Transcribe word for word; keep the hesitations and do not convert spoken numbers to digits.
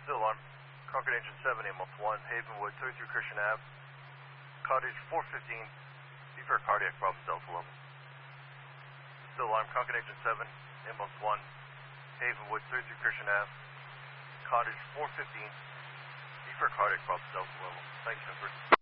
Still on. Concord Engine seven, ambulance one, Havenwood, thirty-three Christian Ave. Cottage four fifteen. Be for cardiac problem, Delta level. Still on. Concord Engine seven, ambulance one, Havenwood, thirty-three Christian Ave. Cottage four fifteen. Be for cardiac problem, Delta level. Thanks, Shepard.